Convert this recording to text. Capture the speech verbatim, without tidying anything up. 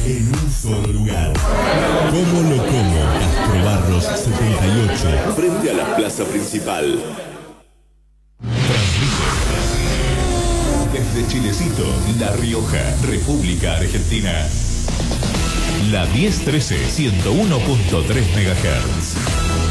en un solo lugar. Como lo como, Castro Barros setenta y ocho, frente a la plaza principal. Desde Chilecito, La Rioja, República Argentina. La diez trece, ciento uno punto tres megahertz.